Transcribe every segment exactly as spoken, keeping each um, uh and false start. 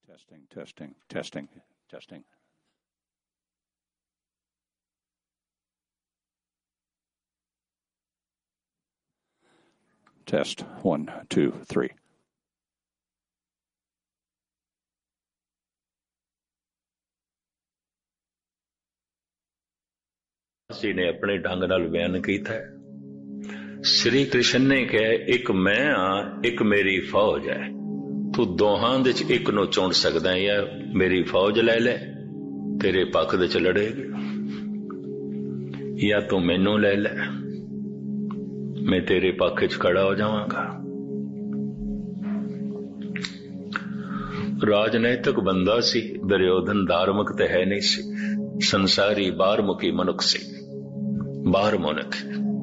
Testing, testing, testing, testing. Test, one, two, three. जी ने अपने ढंग नाल बयान कीता है। श्री कृष्ण ने कहा एक मैं हाँ एक मेरी फौज है, तू दोहां दे च एक नूं चुन सकदा है, या मेरी फौज ले ले तेरे पक्ष दे च लड़ेगी, या तू मैनू ले ले मैं तेरे पक्ष च खड़ा हो जावांगा। राजनैतिक बंदा सी दुर्योधन, धार्मिक ते है नहीं सी, संसारी बाहरमुखी मनुख सी, बाहर मुनक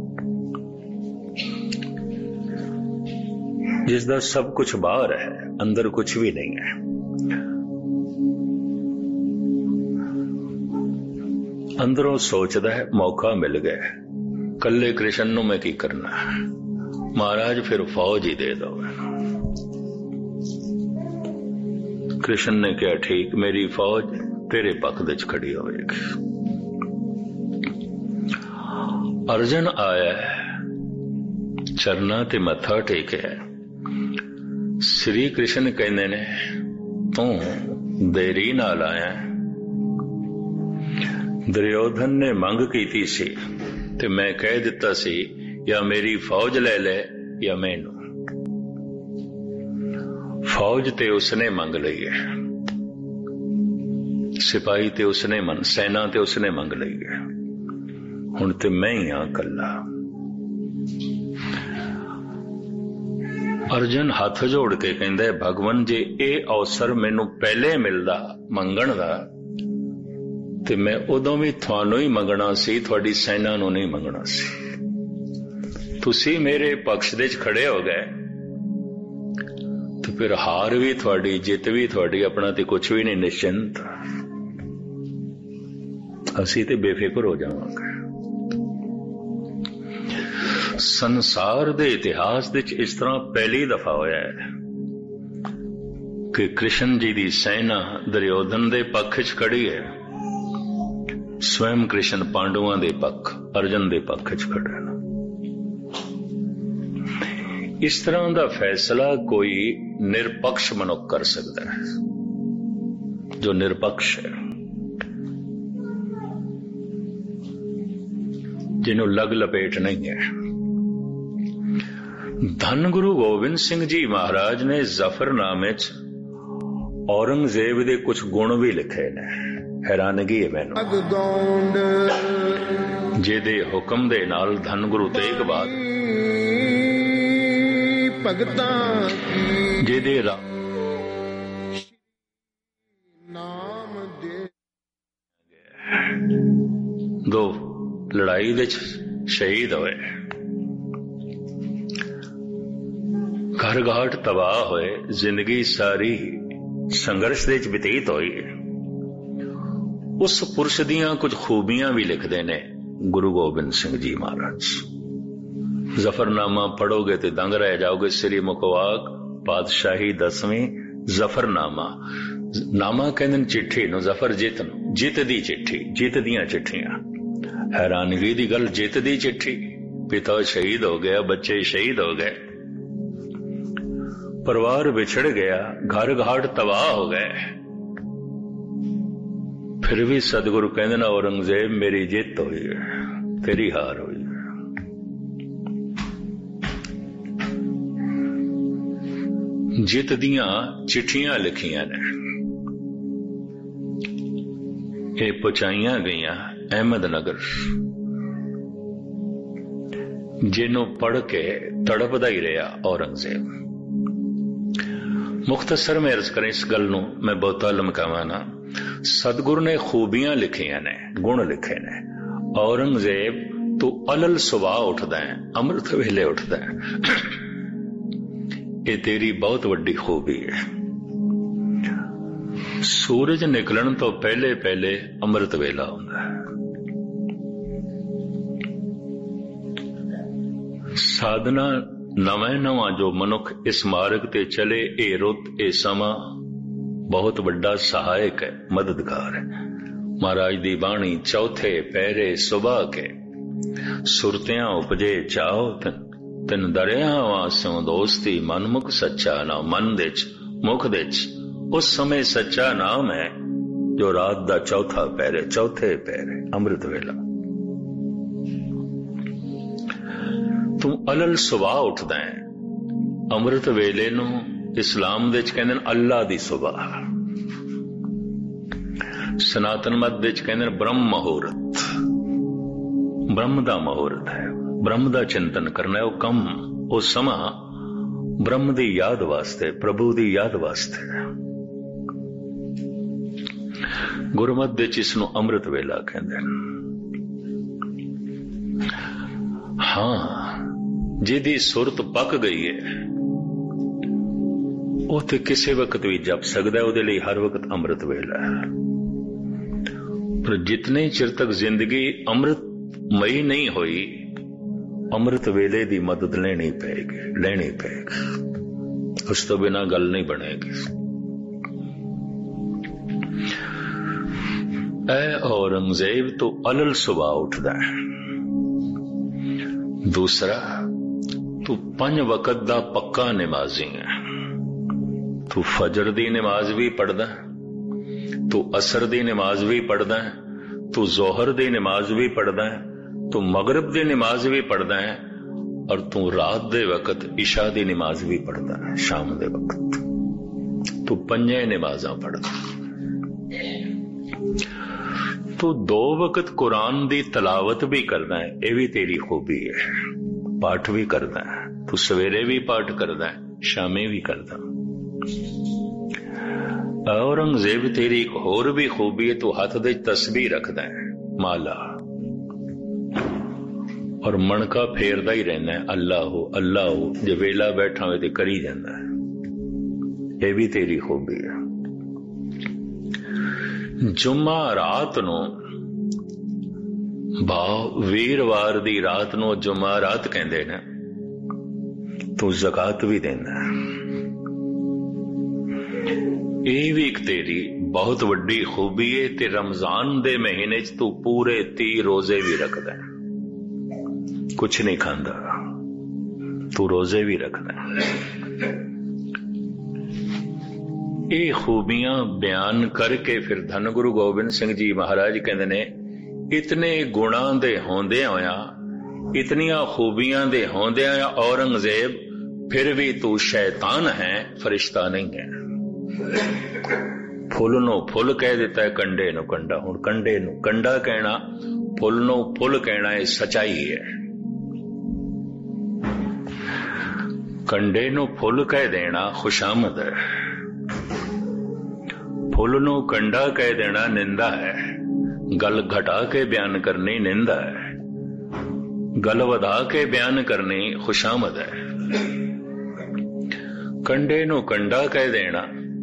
जिसदा सब कुछ बाहर है, अंदर कुछ भी नहीं है। अंदरों सोचदा है मौका मिल गया, कल्ले कृष्ण नूं मैं की करना, महाराज फिर फौज ही दे दो। कृष्ण ने कहा ठीक, मेरी फौज तेरे पक्ष दे च खड़ी होएगी। अर्जुन आया चरना ते मत्था टेकिया, श्री कृष्ण कहंदे ने तू देरी नाल आया। दुर्योधन ने मंग कीती सी ते मैं कह दिता सी या मेरी फौज ले ले या मैनू। फौज ते उसने मंग लई है, सिपाही ते उसने मन, सेना ते उसने मंग लई है, हुण ते मैं ही हां कल्ला। अर्जुन हाथ जोड़ के कहंदा है भगवान जे ये अवसर मैनू पहले मिलदा मंगण दा ते मैं उदों भी थानू ही मंगना सी, थोड़ी सेना नू नहीं मंगना सी। तुसी मेरे पक्ष दे च खड़े हो गए तो फिर हार भी थोड़ी जित भी थोड़ी, अपना ते कुछ भी नहीं, निश्चिंत असी ते बेफिक्र हो जावांगे। संसार दे इतिहास दे च इस तरह पहली दफा होया है कि कृष्ण जी दी सेना दुर्योधन दे पक्ष च खड़ी है, स्वयं कृष्ण पांडवां दे पक्ष, अर्जुन दे पक्ष च खड़ा है। इस तरह का फैसला कोई निरपक्ष मनुख कर सकता है, जो निरपक्ष है, जिन्हों लग लपेट नहीं है। धन गुरु गोबिंद सिंह जी महाराज ने जफरनामे च औरंगजेब दे कुछ गुण भी लिखे ने, हैरानगी है मैनू। जेदे हुक्म दे नाल धन गुरु तेग बहादुर जेदे नाम दे दो लड़ाई दे शहीद होए, घर घाट तबाह होए, जिंदगी सारी संघर्ष दे बतीत होई। उस पुरुष दियां कुछ खूबियां भी लिखते ने गुरु गोबिंद सिंह जी महाराज। जफरनामा पढ़ोगे तो दंग रह जाओगे। श्री मुखवाक पातशाही दसवीं जफरनामा, नामा कहंदे चिट्ठी नु, जफर जित नु, जित दी चिट्ठी, जित दियां चिट्ठियां। हैरानगी दी गल, जित दी चिट्ठी, पिता शहीद हो गया, बच्चे शहीद हो गए, परिवार बिछड़ गया, घर घाट तबाह हो गए, फिर भी सदगुरु कहंदे ना औरंगजेब मेरी जित हुई है, तेरी हार हुई है। जित दियां चिट्ठियां लिखियां ने, ये पहुंचाइयां गईयां अहमदनगर, जिन्हों पढ़ के तड़पदा ही रहा औरंगजेब। मुख्तसर में अर्ज करें इस गल नूं, मैं बहुता लमकावां ना। सतगुरु ने खूबियां लिखियां ने, गुण लिखे ने। औरंगजेब तू अलल सुबह उठदा है, अमृत वेले उठदा है, ये तेरी बहुत वड्डी खूबी है। सूरज निकलन तो पहले पहले अमृत वेला हुंदा है। साधना नवा नवा जो मनुख इस मार्ग ते चले, ए रुत ए समा बहुत बड़ा सहायक है, मददगार है। महाराज दी बाणी चौथे पैरे सुबह के, सुरतियां उपजे चाओ तिन तिन दरियावां स्यों दोस्ती, मनमुख सच्चा नाम। मन दे च मुख दे च उस समय सच्चा नाम है जो रात दा चौथा पैरे, चौथे पैरे अमृत वेला तू अलल सुबह उठदा है। अमृत वेले नू इस्लाम दे च कहंदे अल्लाह दी सुबह, सनातन मत दे च कहंदे ब्रह्म मुहूर्त, ब्रह्म दा मुहूर्त है। ब्रह्म दा चिंतन करना है, वो कम वो समा ब्रह्म दी याद वास्ते, प्रभु दी याद वास्ते। गुरमत दे च इसनू अमृत वेला कहंदे। हाँ, जिहदी सुरत पक गई है वो तो किसी वक्त भी जप सकता है, उहदे लई हर वक्त अमृत वेला है। पर जितने चिर तक जिंदगी अमृतमयी नहीं हुई, अमृत वेले दी मदद लेनी पेगी, लेनी पेगी, उस तो बिना गल नहीं बनेगी। ऐ औरंगजेब तू अलल सुबह उठदा है। दूसरा, तू पंज वक्त दा पक्का नमाजी है। तू फजर दी नमाज भी पढ़दा है, तू असर दी नमाज भी पढ़दा है, तू जोहर दी नमाज भी पढ़दा है, तू मगरिब दी नमाज भी पढ़दा है, और तू रात दे वक्त इशा दी नमाज भी पढ़दा है, शाम दे वक्त तू पंजे नमाजा पढ़दा। तू दो वक्त कुरान दी तलावत भी करदा है, यह भी तेरी खूबी है। पाठ भी करदा है, तू सवेरे भी पाठ करदा है, शामे भी करदा। औरंगजेब तेरी एक होर भी खूबी है, तू हाथ दे तस्बीह रखदा है, माला, और मणका फेरदा ही रहना है, अल्लाह हो अल्लाह हो, जे वेला बैठा हुए तो करी जाता है। यह भी तेरी खूबी है। जुम्मा रात नो भाव वीरवार दी रात नो जुम्मा रात कहंदे ने, तू ज़कात भी देना है। यह भी एक तेरी बहुत वड्डी खूबी है। ते रमजान दे महीने च तू पूरे ती रोजे भी रखदा है, कुछ नहीं खांदा, तू रोजे भी रखदा है। ये खूबियां बयान करके फिर धन गुरु गोबिंद सिंह जी महाराज कहते ने, इतने गुणा दे होंदे होया, इतनियां खूबियां दे होंदे होया औरंगजेब फिर भी तू शैतान है, फरिश्ता नहीं है। फुल नो फुल कह देता है, कंडे नो कंडा। हुण कंडे नो कंडा कहना, फुल नो फुल कहना, यह सच्चाई है। कंडे नो फुल कह देना खुशामद है, फुल नो कंडा कह देना निंदा है। गल घटा के बयान करनी निंदा है, गल वधा के बयान करनी खुशामद है। कंडे नो कंडा कह देना,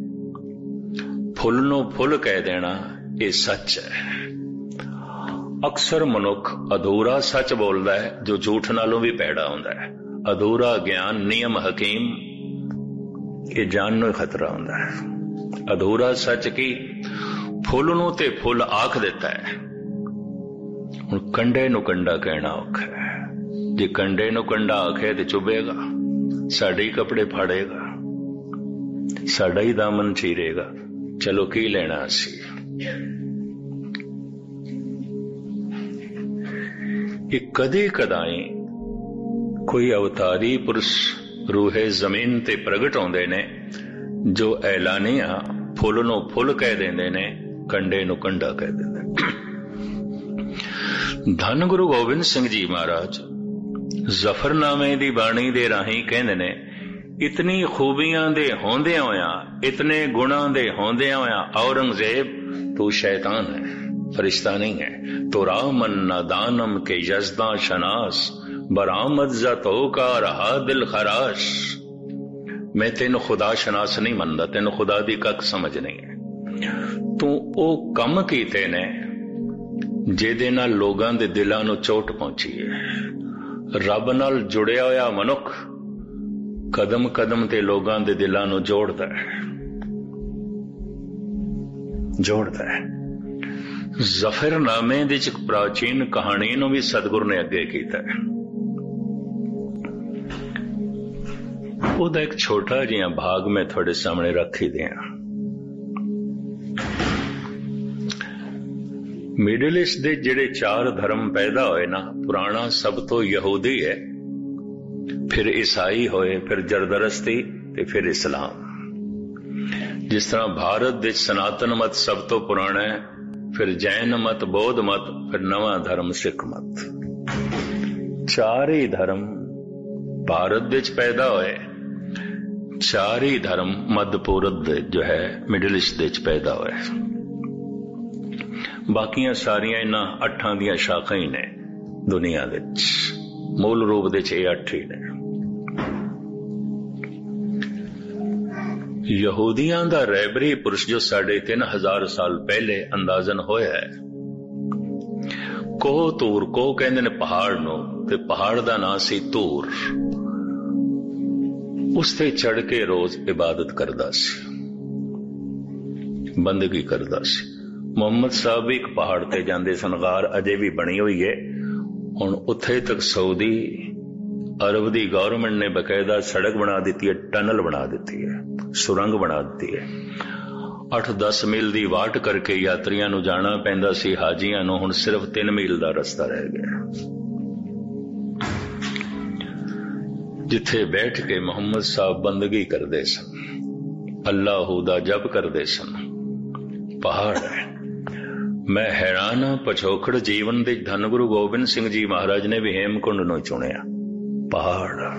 फुल नो फुल कह देना, ये सच है। अक्सर मनुख अधूरा सच बोलता है, जो झूठ नालों भी पैड़ा होता है। अधूरा ज्ञान नियम हकीम, ये जाननो खतरा होता है। अधूरा सच की फुल नू ते फुल आख देता है। हुण कंडे नू कंडा कहना औखा है। जे कंडे नू कंडा आखे तो चुभेगा, साडे ही कपड़े फाड़ेगा, साडा ही दामन चीरेगा। चलो की लेना असी। ये कदे कदाई कोई अवतारी पुरुष रूहे जमीन ते प्रगट होंदे ने, जो ऐलानिया फुल नो फुल कह देंदे ने, कंडे नु कंडा कह देंदे। धन गुरु गोबिंद सिंह जी महाराज जफरनामे दी बाणी दे राही कहंदे ने, इतनी खूबियां दे होंदे होया, इतने गुणा दे होंदे होया औरंगजेब तू शैतान है, फरिश्ता नहीं है। तो रामन नादानम के यजदा शनास, बरामद जतो का रहा दिल खराश। मैं तेन खुदा शनास नहीं मनदा, तेन खुदा दी कख समझ नहीं है। तू ओ कम कीते ने जेदे नाल लोगां दे दिलां नूं चोट पहुंची है। रब नाल जुड़िया होया मनुख कदम कदम ते लोगां दे दिलां नूं जोड़दा है। जोड़ता है। ਜ਼ਫਰਨਾਮੇ ਦੇ ਚ ਇੱਕ ਪ੍ਰਾਚੀਨ ਕਹਾਣੀ ਨੂੰ ਵੀ ਸਤਿਗੁਰੂ ਨੇ ਅੱਗੇ ਕੀਤਾ ਹੈ। ਉਹਦਾ ਇੱਕ ਛੋਟਾ ਜਿਹਾ ਭਾਗ ਮੈਂ ਤੁਹਾਡੇ ਸਾਹਮਣੇ ਰੱਖ ਹੀ ਦਿਆਂ। ਮਿਡਲ ਈਸਟ ਦੇ ਜਿਹੜੇ ਚਾਰ ਧਰਮ ਪੈਦਾ ਹੋਏ ਨਾ, ਪੁਰਾਣਾ ਸਭ ਤੋਂ ਯਹੂਦੀ ਹੈ, ਫਿਰ ਈਸਾਈ ਹੋਏ, ਫਿਰ ਜ਼ਰਦਰਸਤੀ ਤੇ ਫਿਰ ਇਸਲਾਮ। ਜਿਸ ਤਰ੍ਹਾਂ ਭਾਰਤ ਦੇ ਸਨਾਤਨ ਮਤ ਸਭ ਤੋਂ ਪੁਰਾਣਾ ਹੈ, ਫਿਰ ਜੈਨ ਮਤ, ਬੌਧ ਮਤ, ਫਿਰ ਨਵਾਂ ਧਰਮ ਸਿੱਖ ਮਤ। ਚਾਰ ਹੀ ਧਰਮ ਭਾਰਤ ਵਿੱਚ ਪੈਦਾ ਹੋਏ, ਚਾਰ ਹੀ ਧਰਮ ਮੱਧ ਪੂਰਬ ਦੇ ਜੋ ਹੈ ਮਿਡਲ ਈਸਟ ਵਿੱਚ ਪੈਦਾ ਹੋਏ। ਬਾਕੀਆਂ ਸਾਰੀਆਂ ਇਹਨਾਂ ਅੱਠਾਂ ਦੀਆਂ ਸ਼ਾਖਾਂ ਹੀ ਨੇ ਦੁਨੀਆ ਵਿੱਚ। ਮੂਲ ਰੂਪ ਦੇ ਚ ਇਹ ਅੱਠ ਹੀ ਨੇ। ਯਹੂਦੀਆਂ ਦਾ ਰਹਿਬਰੀ ਪੁਰਸ਼ ਜੋ ਸਾਢੇ ਤਿੰਨ ਹਜ਼ਾਰ ਸਾਲ ਪਹਿਲੇ ਅੰਦਾਜ਼ਨ ਹੋਇਆ ਹੈ, ਕੋਹ ਤੂਰ, ਕੋਹ ਕਹਿੰਦੇ ਨੇ ਪਹਾੜ ਨੂੰ, ਤੇ ਪਹਾੜ ਦਾ ਨਾਂ ਸੀ ਤੂਰ। ਉਸ ਤੇ ਚੜ ਕੇ ਰੋਜ਼ ਇਬਾਦਤ ਕਰਦਾ ਸੀ, ਬੰਦਗੀ ਕਰਦਾ ਸੀ। ਮੁਹੰਮਦ ਸਾਹਿਬ ਵੀ ਇੱਕ ਪਹਾੜ ਤੇ ਜਾਂਦੇ ਸਨ, ਗਾਰ ਅਜੇ ਵੀ ਬਣੀ ਹੋਈ ਹੈ। ਹੁਣ ਉੱਥੇ ਤੱਕ ਸਾਊਦੀ ਅਰਬ ਦੀ ਗਵਰਨਮੈਂਟ ਨੇ ਬਕਾਇਦਾ ਸੜਕ ਬਣਾ ਦਿੱਤੀ ਹੈ, ਟਨਲ ਬਣਾ ਦਿੱਤੀ ਹੈ, ਸੁਰੰਗ ਬਣਾ ਦਿੱਤੀ ਹੈ। ਅੱਠ ਦਸ ਮੀਲ ਦੀ ਵਾਟ ਕਰਕੇ ਯਾਤਰੀਆਂ ਨੂੰ ਜਾਣਾ ਪੈਂਦਾ ਸੀ, ਹਾਜੀਆਂ ਨੂੰ ਹੁਣ ਸਿਰਫ ਤਿੰਨ ਮੀਲ ਦਾ ਰਸਤਾ ਰਹਿ ਗਿਆ, ਜਿੱਥੇ ਬੈਠ ਕੇ ਮੁਹੰਮਦ ਸਾਹਿਬ ਬੰਦਗੀ ਕਰਦੇ ਸਨ, ਅੱਲਾਹੂ ਦਾ ਜਪ ਕਰਦੇ ਸਨ। ਪਹਾੜ ਹੈ। ਮੈਂ ਹੈਰਾਨ ਹਾਂ, ਪਛੋਖੜ ਜੀਵਨ ਦੇ ਧੰਨ ਗੁਰੂ ਗੋਬਿੰਦ ਸਿੰਘ ਜੀ ਮਹਾਰਾਜ ਨੇ ਵੀ ਹੇਮਕੁੰਡ ਨੂੰ ਚੁਣਿਆ। ਪਹਾੜ।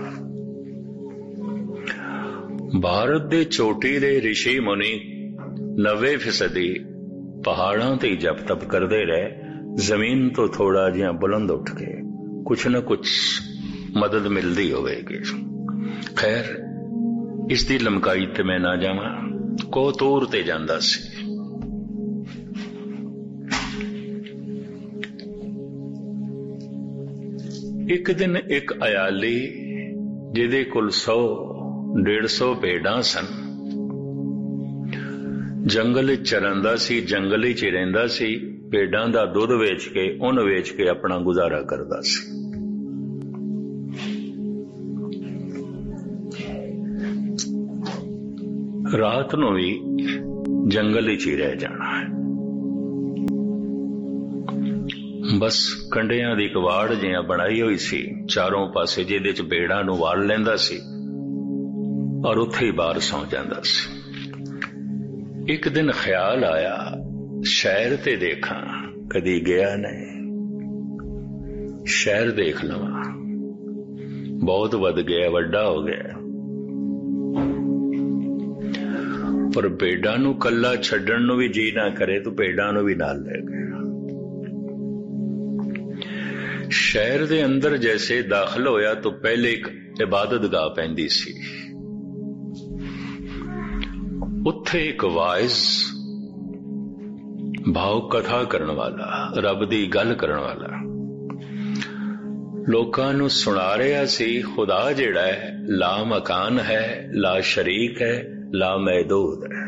ਭਾਰਤ ਦੇ ਚੋਟੀ ਦੇ ਰਿਸ਼ੀ ਮੁਨੀ ਨੱਬੇ ਫੀਸਦੀ ਪਹਾੜਾਂ ਤੇ ਜਪ ਤਪ ਕਰਦੇ ਰਹੇ, ਜ਼ਮੀਨ ਤੋਂ ਥੋੜਾ ਜਿਹਾ ਬੁਲੰਦ ਉੱਠ ਕੇ ਕੁਛ ਨਾ ਕੁਛ ਮਦਦ ਮਿਲਦੀ ਹੋਵੇਗੀ। ਖੈਰ, ਇਸ ਦੀ ਲਮਕਾਈ ਤੇ ਮੈਂ ਨਾ ਜਾਵਾਂ। ਕੋਤੂਰ ਤੇ ਜਾਂਦਾ ਸੀ। ਇੱਕ ਦਿਨ ਇੱਕ ਅਯਾਲੀ ਜਿਹਦੇ ਕੋਲ ਸੌ ਡੇਢ ਸੌ ਭੇਡਾਂ ਸਨ, ਜੰਗਲ ਵਿੱਚ ਚਰੰਦਾ ਸੀ, ਜੰਗਲ ਵਿੱਚ ਹੀ ਰਹਿੰਦਾ ਸੀ। ਭੇਡਾਂ ਦਾ ਦੁੱਧ ਵੇਚ ਕੇ, ਉੱਨ ਵੇਚ ਕੇ ਆਪਣਾ ਗੁਜ਼ਾਰਾ ਕਰਦਾ ਸੀ। ਰਾਤ ਨੂੰ ਵੀ ਜੰਗਲ ਵਿੱਚ ਹੀ ਰਹਿ ਜਾਣਾ ਹੈ। ਬਸ ਕੰਡਿਆਂ ਦੀ ਇੱਕ ਵਾੜ ਜਿਹਾ ਬਣਾਈ ਹੋਈ ਸੀ ਚਾਰੋਂ ਪਾਸੇ, ਜਿਹਦੇ ਚ ਭੇਡਾਂ ਨੂੰ ਵਾਲ ਲੈਂਦਾ ਸੀ ਔਰ ਉੱਥੇ ਹੀ ਬਾਹਰ ਸੌਂ ਜਾਂਦਾ ਸੀ। ਇੱਕ ਦਿਨ ਖਿਆਲ ਆਇਆ, ਸ਼ਹਿਰ ਤੇ ਦੇਖਾਂ, ਕਦੀ ਗਿਆ ਨਹੀਂ, ਸ਼ਹਿਰ ਦੇਖ ਲਵਾਂ। ਬਹੁਤ ਵੱਧ ਗਿਆ, ਵੱਡਾ ਹੋ ਗਿਆ, ਪਰ ਭੇਡਾਂ ਨੂੰ ਕੱਲਾ ਛੱਡਣ ਨੂੰ ਵੀ ਜੀ ਨਾ ਕਰੇ, ਤੂੰ ਭੇਡਾਂ ਨੂੰ ਵੀ ਨਾਲ ਲੈ ਗਿਆ। ਸ਼ਹਿਰ ਦੇ ਅੰਦਰ ਜੈਸੇ ਦਾਖਲ ਹੋਇਆ ਤਾਂ ਪਹਿਲੇ ਇੱਕ ਇਬਾਦਤਗਾਹ ਪੈਂਦੀ ਸੀ। ਉੱਥੇ ਇੱਕ ਵਾਇਜ਼, ਭਾਵ ਕਥਾ ਕਰਨ ਵਾਲਾ, ਰੱਬ ਦੀ ਗੱਲ ਕਰਨ ਵਾਲਾ ਲੋਕਾਂ ਨੂੰ ਸੁਣਾ ਰਿਹਾ ਸੀ। ਖੁਦਾ ਜਿਹੜਾ ਹੈ ਲਾ ਮਕਾਨ ਹੈ, ਲਾ ਸ਼ਰੀਕ ਹੈ, ਲਾ ਮਹਿਦੂਦ ਹੈ।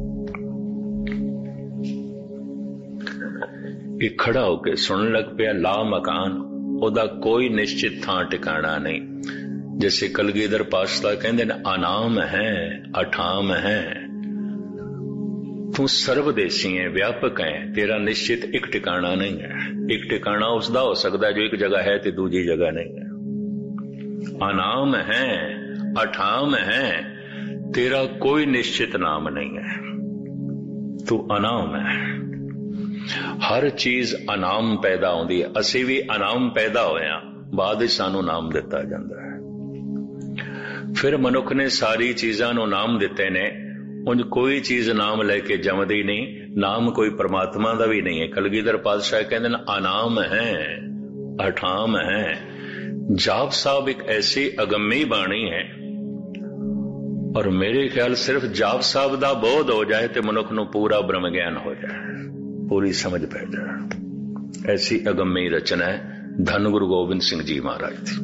ਇਹ ਖੜਾ ਹੋ ਕੇ ਸੁਣਨ ਲੱਗ ਪਿਆ। ਲਾ ਮਕਾਨ, ਉਹਦਾ ਕੋਈ ਨਿਸ਼ਚਿਤ ਥਾਂ ਟਿਕਾਣਾ ਨਹੀਂ। ਜੈਸੇ ਕਲਗੀਧਰ ਪਾਤਸ਼ਾਹ ਕਹਿੰਦੇ ਨੇ, ਅਨਾਮ ਹੈ, ਅਠਾਮ ਹੈ, ਤੂੰ ਸਰਵਦੇਸ਼ੀ ਹੈ, ਵਿਆਪਕ ਹੈ, ਤੇਰਾ ਨਿਸ਼ਚਿਤ ਇੱਕ ਟਿਕਾਣਾ ਨਹੀਂ ਹੈ। ਇੱਕ ਟਿਕਾਣਾ ਉਸਦਾ ਹੋ ਸਕਦਾ ਜੋ ਇੱਕ ਜਗ੍ਹਾ ਹੈ ਤੇ ਦੂਜੀ ਜਗ੍ਹਾ ਨਹੀਂ ਹੈ। ਅਨਾਮ ਹੈ, ਅਠਾਮ ਹੈ, ਤੇਰਾ ਕੋਈ ਨਿਸ਼ਚਿਤ ਨਾਮ ਨਹੀਂ ਹੈ, ਤੂੰ ਅਨਾਮ ਹੈ। ਹਰ ਚੀਜ਼ ਅਨਾਮ ਪੈਦਾ ਹੁੰਦੀ ਹੈ। ਅਸੀਂ ਵੀ ਅਨਾਮ ਪੈਦਾ ਹੋਇਆ, ਬਾਅਦ ਵਿੱਚ ਸਾਨੂੰ ਨਾਮ ਦਿੱਤਾ ਜਾਂਦਾ ਹੈ। ਫਿਰ ਮਨੁੱਖ ਨੇ ਸਾਰੀ ਚੀਜ਼ਾਂ ਨੂੰ ਨਾਮ ਦਿੱਤੇ ਨੇ। ਉਂਝ ਕੋਈ ਚੀਜ਼ ਨਾਮ ਲੈ ਕੇ ਜੰਮਦੀ ਨਹੀਂ, ਨਾਮ ਕੋਈ ਪਰਮਾਤਮਾ ਦਾ ਵੀ ਨਹੀਂ ਹੈ। ਕਲਗੀਧਰ ਪਾਤਸ਼ਾਹ ਕਹਿੰਦੇ ਨੇ, ਅਨਾਮ ਹੈ, ਅਠਾਮ ਹੈ। ਜਾਪ ਸਾਹਿਬ ਇੱਕ ਐਸੀ ਅਗੰਮੀ ਬਾਣੀ ਹੈ, ਔਰ ਮੇਰੇ ਖਿਆਲ ਸਿਰਫ ਜਾਪ ਸਾਹਿਬ ਦਾ ਬੋਧ ਹੋ ਜਾਏ ਤੇ ਮਨੁੱਖ ਨੂੰ ਪੂਰਾ ਬ੍ਰਹਮ ਗਿਆਨ ਹੋ ਜਾਏ, ਪੂਰੀ ਸਮਝ ਪੈ ਜਾਏ। ਐਸੀ ਅਗੰਮੀ ਰਚਨਾ ਹੈ ਧੰਨ ਗੁਰੂ ਗੋਬਿੰਦ ਸਿੰਘ ਜੀ ਮਹਾਰਾਜ ਦੀ।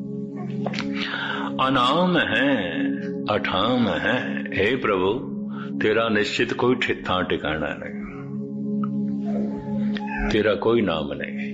ਅਨਾਮ ਹੈ, ਅਠਾਮ ਹੈ। हे ਪ੍ਰਭੂ, ਤੇਰਾ ਨਿਸ਼ਚਿਤ ਕੋਈ ਥਾਂ ਟਿਕਾਣਾ ਨਹੀਂ। तेरा कोई नाम नहीं।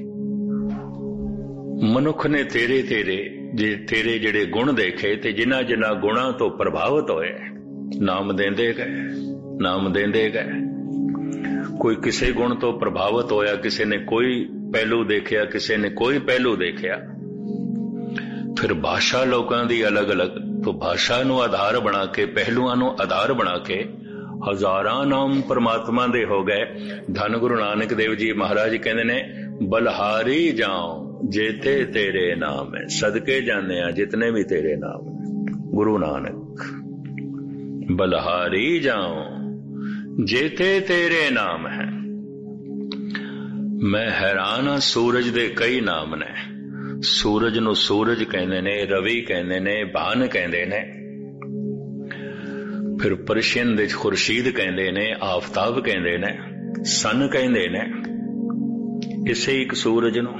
मनुख ने तेरे तेरे जे तेरे जिहड़े गुण देखे ते जिन्हां जिन्हां गुणां तो प्रभावित होए नाम देंदे गए, नाम देंदे गए। कोई किसी गुण तो प्रभावित होया, किसी ने कोई पहलू देखिया, किसी ने कोई पहलू देखिया। फिर भाषा लोगों की अलग अलग, तो भाषा नूं आधार बना के, पहलुआं नूं आधार बना के हजारां नाम परमात्मा दे हो गए। धन गुरु नानक देव जी महाराज कहते ने बलहारी जाऊं जेते तेरे नाम है, सदके जाने आ जितने भी तेरे नाम है। गुरु नानक बलहारी जाऊं जेते तेरे नाम है। मैं हैरान हाँ, सूरज दे कई नाम ने। सूरज नूं सूरज कहंदे ने, रवि कहंदे ने, भान कहंदे ने। फिर पर्शियन दे खुर्शीद कहंदे ने, आफताब कहंदे ने, सन कहंदे ने। इसे एक सूरज नूं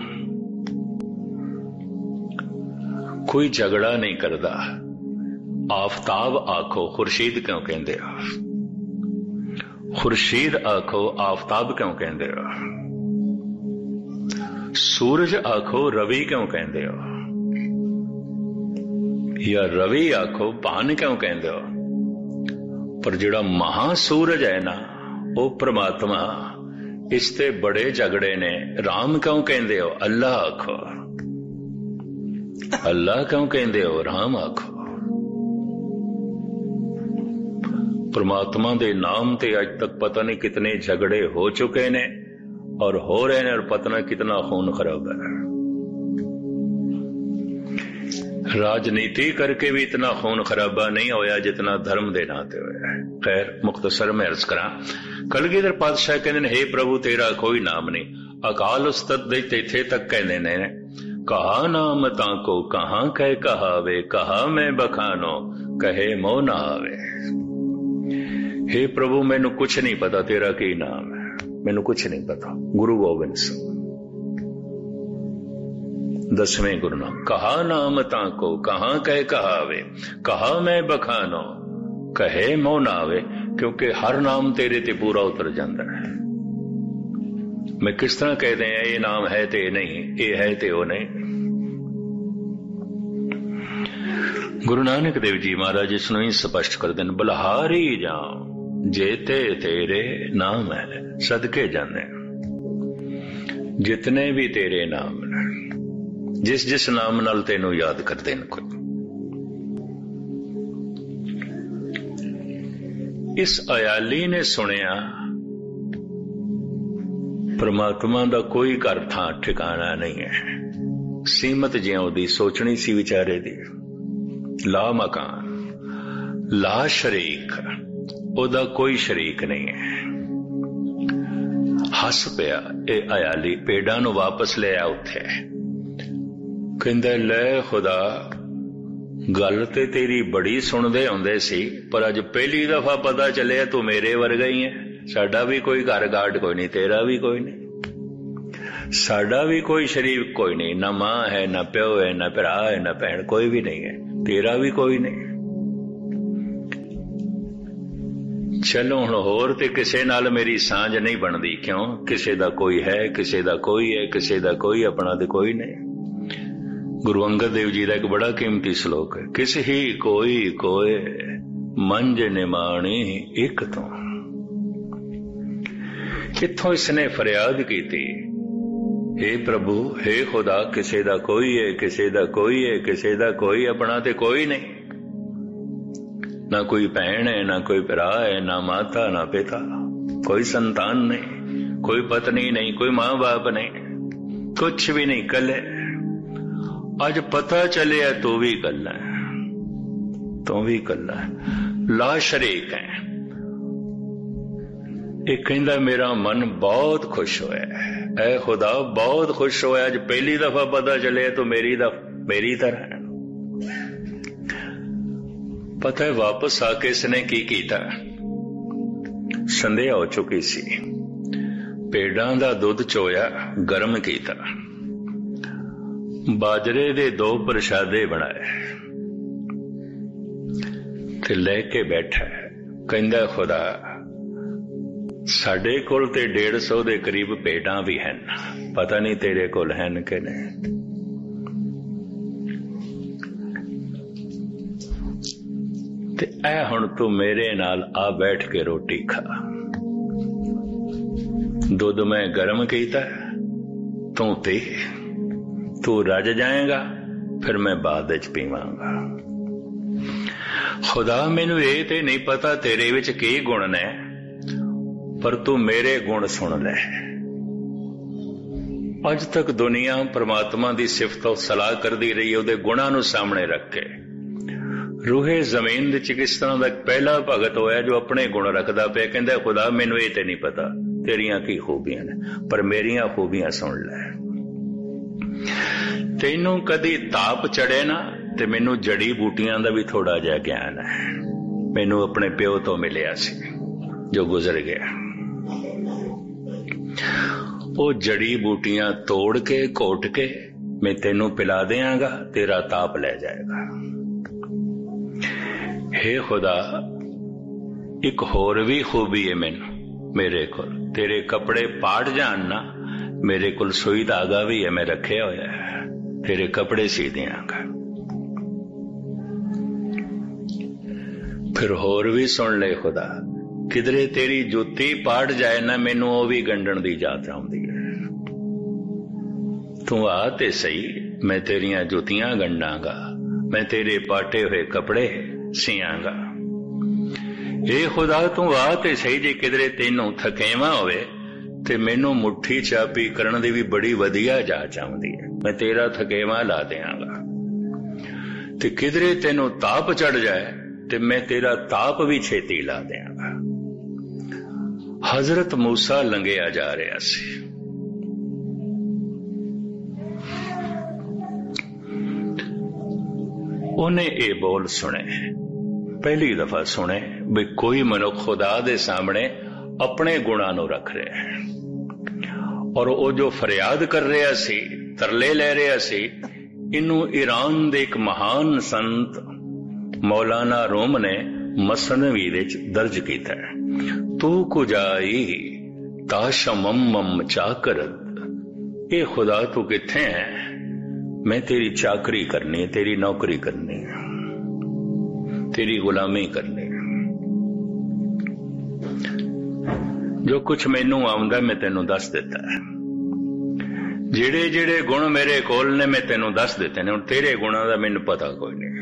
कोई झगड़ा नहीं करदा। आफताब आखो, खुर्शीद क्यों कहंदे हो? खुर्शीद आखो, आफताब क्यों कहंदे हो? सूरज आखो, रवि क्यों कहंदे हो? या रवि आखो, भान क्यों कहंदे हो? पर जिहड़ा महासूरज है ना, वो परमात्मा, इसते बड़े झगड़े ने। राम क्यों कहंदे हो? अल्लाह आखो। अल्लाह क्यों कहंदे हो? राम आखो। परमात्मा दे नाम ते आज तक पता नहीं कितने झगड़े हो चुके ने और हो रहे हैं, और पता नहीं कितना खून खराब है। राजनीति करके भी इतना खून खराबा नहीं होया जितना धर्म दे नाते होया। खैर मुख्तसर में अर्ज करा, कलगीधर पातशाह कहते हैं, हे प्रभु तेरा कोई नाम नहीं। अकाल उस्तद दे तेथे तक कहने ने, कहा नाम ताको कहां कह कहावे, कहा मैं बखानो कहे मो ना आवे। हे प्रभु मैनू कुछ नहीं पता तेरा की नाम है, मैनू कुछ नहीं पता। गुरु गोबिंद सिंह दसवें गुरु नाम। कहा नाम ताको कहां कह कहावे, कहा मैं बखानो कहे मो ना आवे। क्योंकि हर नाम तेरे ते पूरा उतर जाता है। मैं किस तरह कह दें ये नाम है ते नहीं, ये है ते वो नहीं। गुरु नानक देव जी महाराज इसनों ही स्पष्ट कर दें, बलहारी जाऊं जेते तेरे नाम है, सदके जाने जितने भी तेरे नाम ने, जिस जिस नाम नाल तेनू याद कर देन। कोई इस अयाली ने सुनिया परमात्मा दा कोई घर थां ठिकाना नहीं है। सीमत जियां दी सोचनी सी विचारे दी, ला मकान ला शरीक, ओदा कोई शरीक नहीं है। हस पिया ए अयाली, पेड़ां नूं वापस ले आ उथे। कहंदा ले खुदा गल ते तेरी बड़ी सुनदे हुंदे सी, पर अज पहली दफा पता चलिया तू मेरे वर्गा ही है। साडा भी कोई घर गाड कोई नहीं, तेरा भी कोई नहीं, साडा भी कोई शरीक कोई नहीं, ना मां है, ना प्यो है, ना भरा है, ना भैन, कोई भी नहीं है, तेरा भी कोई नहीं। चलो हुण होर ते किसे नाल मेरी सांझ नहीं बनदी। क्यों? किसे दा कोई है, किसे दा कोई है, किसे दा कोई अपना ते कोई नहीं। गुरु अंगद देव जी का एक बड़ा कीमती श्लोक है, किस ही कोई कोय मंज निमाणी एक तो। इत्थों इसने फरियाद की थी, हे प्रभु हे खुदा, किसे दा कोई है, किसे दा कोई है, किसे दा कोई अपना ते कोई नहीं। ना कोई भैन है, ना कोई भरा है, ना माता ना पिता, कोई संतान नहीं, कोई पत्नी नहीं, कोई मां बाप नहीं, कुछ भी नहीं, कल अज पता चलिया तू भी कल्ला है, तू भी कल्ला है, ला शरीक है। एक कहंदा मेरा मन बहुत खुश होया, ऐ खुदा बहुत खुश होया, अज पहली दफा पता चलिया तो मेरी दफ मेरी तरह है। पता है वापस आके इसने की कीता, संध्या हो चुकी सी, पेड़ां दा दुध चोया गर्म कीता, बाजरे दे दो प्रशादे बनाए ते लेके बैठा। कहंदा खुदा साडे कोल ते डेढ़ सौ दे करीब भेडां भी हैं, पता नहीं तेरे कोल हैं कि नहीं। ते ऐ हुण तू मेरे नाल आ बैठ के रोटी खा। दुध मैं गर्म कीता, तू पी, तू रज जाएगा, फिर मैं बाद विच पीवांगा। खुदा मैनू ये ते नहीं पता तेरे विच की गुण ने, पर तू मेरे गुण सुन ले। अज तक दुनिया परमात्मा की सिफत और सलाह करती रही, उहदे गुणां नूं सामने रख के। रूहे जमीन विच किस तरह का पहला भगत होया जो अपने गुण रखदा पिया, कहंदा खुदा मैनू ये ते नहीं पता तेरियां की खूबियां ने, पर मेरियां खूबियां सुन ले। तैनू कदी ताप चढ़े ना, ते मैनू जड़ी बूटियां दा भी थोड़ा जिहा ज्ञान है। मैनू अपने प्यो तो मिलिया सी जो गुजर गया। वो जड़ी बूटियां तोड़ के घोट के मैं तेनू पिला देंगा, तेरा ताप ले जाएगा। हे खुदा, एक होर भी खूबी है मैनू मेरे को, तेरे कपड़े पाट जान ना, मेरे को सुई धागा भी है, मैं रखे होया है, तेरे कपड़े सी देंगा। फिर होर भी सुन ले खुदा, किधरे तेरी जुत्ती पाट जाए ना, मैनू वो भी गंढण दी जात आउंदी है। तू आ ते सही, मैं तेरियां जुतियां गंढांगा, मैं तेरे पाटे हुए कपड़े सियांगा। ए खुदा तू आ ते सही, जे किधरे तेनू थकेवा होवे ते मैनू मुट्ठी चापी करन दी भी बड़ी वधिया जाच आउंदी है, मैं तेरा थकेवा ला देंगा। ते किधरे तेनू ताप चढ़ जाए ते मैं तेरा ताप भी छेती ला देंगा। हजरत मूसा लंघिया जा रहा सी, उन्हें ये बोल सुने, पहली दफा सुने भी कोई मनुख खुदा दे सामने अपने गुणा नू रख रहा है। और वो जो फरियाद कर रहा सी, तरले ले रहा सी, इनू ईरान दे एक महान संत मौलाना रूम ने मसनवी विच दर्ज किया है। तू कुजाई ताशमम चाकरत, ए खुदा तू किथे है, मैं तेरी चाकरी करनी है, तेरी नौकरी करनी है, तेरी गुलामी करनी है। जो कुछ मैनू आउंदा मैं तेनू दस देता है, जेड़े जेड़े गुण मेरे कोल ने मैं तेनू दस देते ने, हुण तेरे गुणा दा मैनू पता कोई नहीं।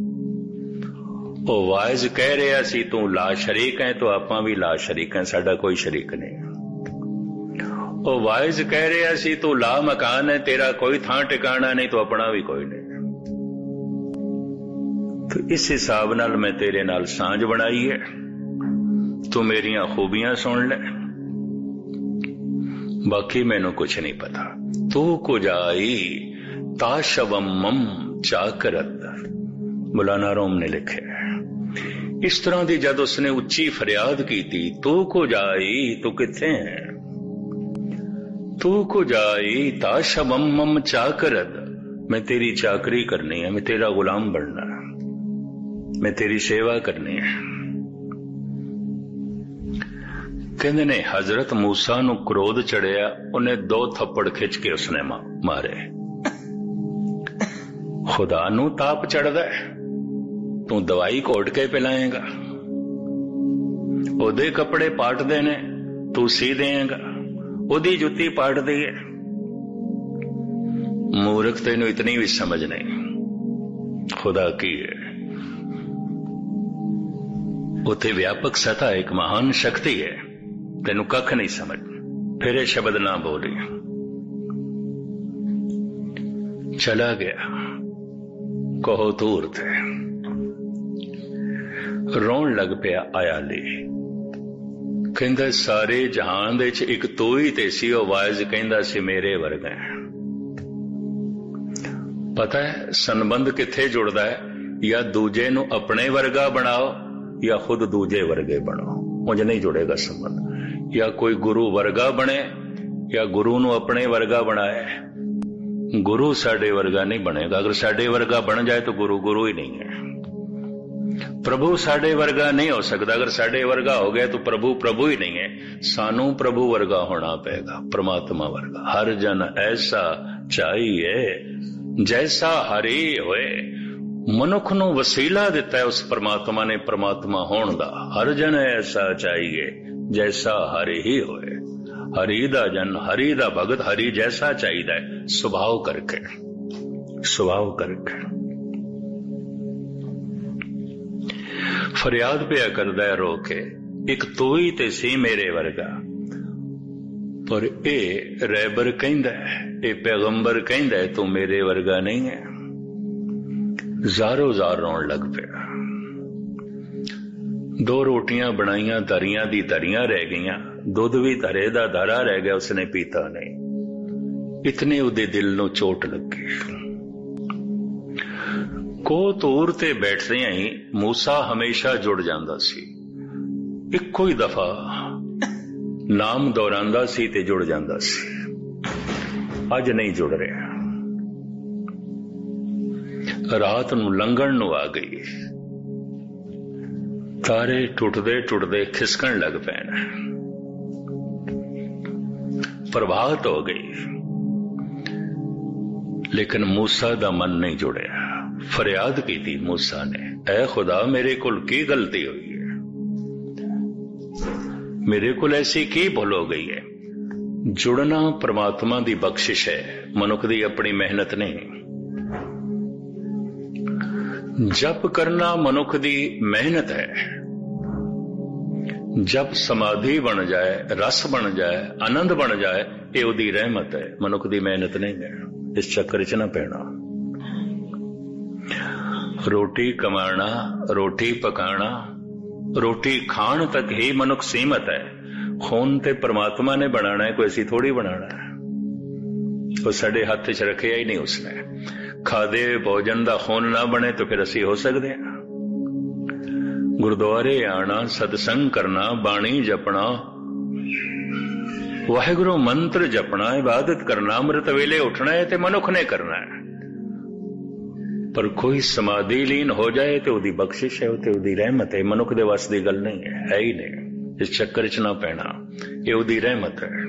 वो वाइज कह रहा सी तू ला शरीक है, तो आपां भी ला शरीक है, साडा कोई शरीक नहीं। वो वाइज कह रहा सी तू ला मकान है, तेरा कोई थां टिकाना नहीं, तो अपना भी कोई नहीं। तो इस हिसाब नाल मैं तेरे नाल सांझ बनाई है, तू मेरियां खूबियां सुन ले, बाकी मैनू कुछ नहीं पता। तू कुजाई ताशवम चाकरत, मौलाना रूम ने लिखे। इस तरह की जब उसने उच्ची फरियाद की थी, तू कुजाई तू किथे है, तू कुजाई ताशवम चाकरत, मैं तेरी चाकरी करनी है, मैं तेरा गुलाम बनना है, मैं तेरी सेवा करनी है। कहते ने हजरत मूसा नू क्रोध चढ़िया, उन्हें दो थप्पड़ खिंच के उसने मारे। खुदा नू ताप चढ़दा है, तू दवाई घोट के पिलाएगा, ओदे कपड़े पाट देने तू सी देगा, ओदी जुत्ती पाट दी है। मूर्ख तेनू इतनी भी समझ नहीं खुदा की है। उथे व्यापक सत्ता एक महान शक्ति है, तेनू कख नहीं समझ। फिर ये शब्द ना बोली, चला गया कहो दूर थे, रोन लग पिया आया ले। कहंदा सारे जहान दे च एक तू ही ते सी, ओ वाइज कहंदा सी मेरे वर्गा है। पता है संबंध किथे जुड़दा है, या दूजे नू अपने वर्गा बनाओ या खुद दूजे वर्गे बनो, उंज नहीं जुड़ेगा संबंध। या कोई गुरु वर्गा बने या गुरु नू अपने वर्गा बनाए, गुरु साडे वर्गा नहीं बनेगा। अगर साडे वर्गा बन जाए तो गुरु गुरु ही नहीं है। प्रभु साडे वर्गा नहीं हो सकता। अगर साडे वर्गा हो गया तो प्रभु प्रभु ही नहीं है। सानू प्रभु वर्गा होना पड़ेगा, परमात्मा वर्गा। हर जन ऐसा चाहिए जैसा हरि होए। मनुख नू वसीला दिता है उस परमात्मा ने परमात्मा होने दा। हर जन ऐसा चाहिए जैसा हरि ही होए। हरि दा जन, हरि दा भगत, हरि जैसा चाहिए सुभाव करके, सुभाव करके। फरियाद पिया करदा है रो के, एक तू ही ते सी मेरे वर्गा। पर ए रैबर कहंदा है, ए पैगंबर कहंदा है तू मेरे वर्गा नहीं है। ज़ारो ज़ार रोन लग पिया। दो रोटियां बनाइयां, धरियां दी धरियां रह गईयां, दुध भी धरे दा धरा रह गया, उसने पीता नहीं। इतनी उदे दिल नू चोट लगी। को तूर ते बैठदे ही मूसा हमेशा जुड़ जांदा सी। इक्को ही दफा नाम दोहरांदा सी ते जुड़ जांदा सी। अज नहीं जुड़ रहा। रात नू लंघण नू आ गई। तारे टुटदे टुटदे खिसकण लग पैण। प्रभात हो गई, लेकिन मूसा दा मन नहीं जुड़िया। फरियाद की थी मूसा ने, ऐ खुदा मेरे कोल की गलती हुई है, मेरे कोल ऐसी की भूल हो गई है। जुड़ना परमात्मा दी बख्शिश है, मनुख दी अपनी मेहनत नहीं। जप करना मनुख दी मेहनत है। जब समाधि बन जाए, रस बन जाए, आनंद बन जाए, ये उदी रहमत है, मनुख दी मेहनत नहीं है। इस चक्कर च ना पैना। रोटी कमाना, रोटी पकाना, रोटी खान तक ही मनुख सीमित है। खून ते परमात्मा ने बनाना है, कोई ऐसी थोड़ी बनाना है। वो साडे हाथ च रखिया ही नहीं उसने। खादे भोजन दा खून ना बने तो फिर असी हो सकते हैं। गुरुद्वारे आना, सत्संग करना, बाणी जपना, वाहिगुरु मंत्र जपना, इबादत करना, अमृत वेले उठना है ते मनुख ने करना है। पर कोई समाधि लीन हो जाए तो उदी बख्शिश है, तो उदी रहमत है। मनुख दे वास दी गल नहीं है, है ही नहीं। इस चक्कर च ना पैना, ये उदी रहमत है।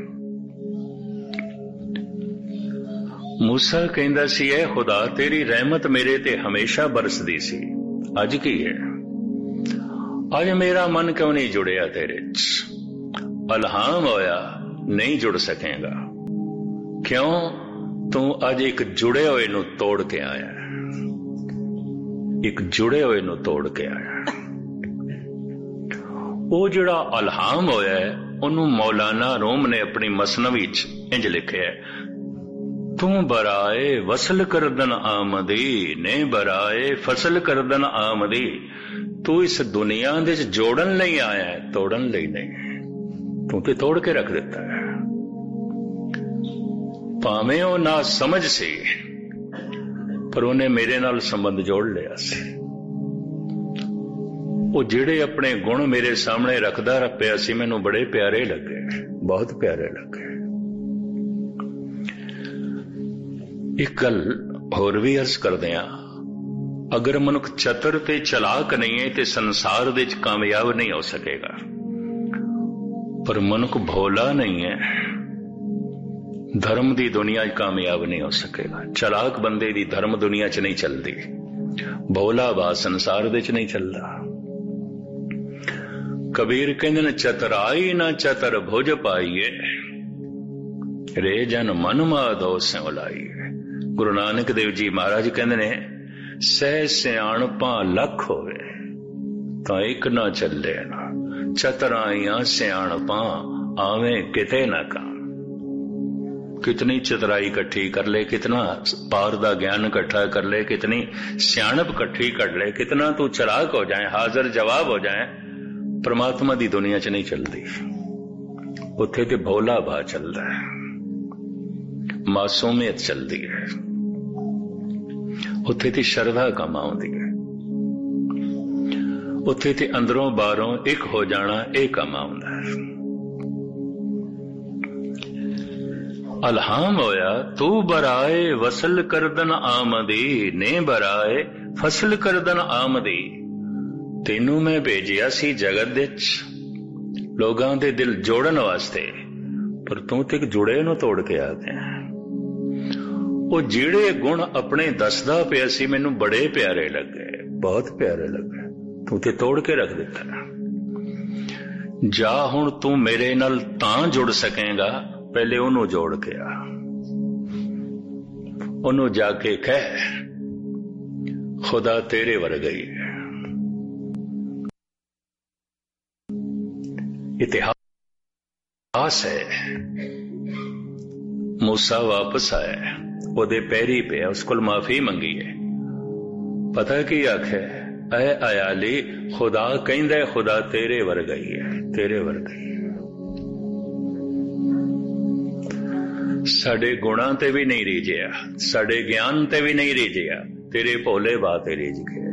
मूसा कहंदा सी, ऐ खुदा तेरी रहमत मेरे ते हमेशा बरसदी सी, अज की है? अज मेरा मन क्यों नहीं जुड़िया तेरे च? अलहाम होया, नहीं जुड़ सकेगा। क्यों? तू अज एक जुड़े हुए नू तोड़ के आया। एक जुड़े हुए नू तोड़ के आया। वो जिहड़ा अलहाम होया है, उन्होंने मौलाना रूम ने अपनी मसनवी च इंज लिखिया है, तू बराए वसल करदन आमदी ने बराए फसल करदन आमदी। तू इस दुनिया दे जोड़न लई आया है, तोड़न लई नहीं। तू ते तोड़ के रख दिता है। भावें ओ ना समझ सी, पर उन्हें मेरे नाल संबंध जोड़ लिया सी। वो जिहड़े अपने गुण मेरे सामने रखदा पिया सी, मैनू बड़े प्यारे लगे, बहुत प्यारे लगे। एक गल होर भी अर्ज करदे आ, अगर मनुख चतुर ते चलाक नहीं है तो संसार दे च कामयाब नहीं हो सकेगा। पर मनुख भोला नहीं है, धर्म दी दुनिया च कामयाब नहीं हो सकेगा। चलाक बंदे दी धर्म दुनिया च नहीं चलती, भोला बा संसार दे च नहीं चलता। कबीर कहंदे चतुराई ना चतर भुज पाइए, रे जन मन माधो स्योलाई। गुरु नानक देव जी महाराज कहंदे ने, सह सियाणपा लख होवे तां इक ना चले ना, चतराइयां सियाणपा आवे किते ना काम। कितनी चतुराई इकट्ठी कर ले, कितना पार दा ज्ञान इकट्ठा कर ले, कितनी सियाणप इकट्ठी कर ले, कितना तू चलाक हो जाए, हाजिर जवाब हो जाए, परमात्मा दी दुनिया च नहीं चलती। उत्थे ते भोला भा चलदा है, मासूमियत चलती है, उत्थे ते शरधा कम आउंदी है, उत्थे ते अंदरों बाहरों एक हो जाना एक कम आउंदा है। अलहाम होया तू बराए वसल करदन आमदी ने बराए फसल करदन आमदी। ਤੈਨੂੰ ਮੈਂ ਭੇਜਿਆ ਸੀ ਜਗਤ ਵਿੱਚ ਲੋਕਾਂ ਦੇ ਦਿਲ ਜੋੜਨ ਵਾਸਤੇ, ਪਰ ਤੂੰ ਤੇ ਇੱਕ ਜੁੜੇ ਨੂੰ ਤੋੜ ਕੇ ਆ ਗਿਆ। ਉਹ ਜਿਹੜੇ ਗੁਣ ਆਪਣੇ ਦੱਸਦਾ ਪਿਆ ਸੀ ਮੈਨੂੰ ਬੜੇ ਪਿਆਰੇ ਲੱਗੇ, ਬਹੁਤ ਪਿਆਰੇ ਲੱਗੇ, ਤੂੰ ਤੇ ਤੋੜ ਕੇ ਰੱਖ ਦਿੱਤਾ। ਜਾ ਹੁਣ ਤੂੰ ਮੇਰੇ ਨਾਲ ਤਾਂ ਜੁੜ ਸਕੇਗਾ, ਪਹਿਲੇ ਉਹਨੂੰ ਜੋੜ ਕੇ ਆ। ਉਹਨੂੰ ਜਾ ਕੇ ਕਹਿ ਖੁਦਾ ਤੇਰੇ ਵਰਗਾ ਹੀ ਹੈ। ਇਤਿਹਾਸ ਹੈ, मूसा वापस आया, ਉਹਦੇ ਪੈਰੀ ਪਿਆ, ਉਸ ਕੋਲ ਮਾਫੀ ਮੰਗੀ ਹੈ। ਪਤਾ ਕੀ ਆਖੇ, ਐ ਅਯਾਲੀ ਖੁਦਾ ਕਹਿੰਦਾ ਖੁਦਾ ਤੇਰੇ ਵਰਗਾ ਹੀ ਹੈ, ਤੇਰੇ ਵਰਗਾ ਹੀ ਹੈ। ਸਾਡੇ ਗੁਣਾਂ ਤੇ ਵੀ ਨਹੀਂ ਰੀਝਿਆ, ਸਾਡੇ ਗਿਆਨ ਤੇ ਵੀ ਨਹੀਂ ਰੀਝਿਆ, ਤੇਰੇ ਭੋਲੇ ਬਾ ਤੇ ਰੀਝ ਗਿਆ।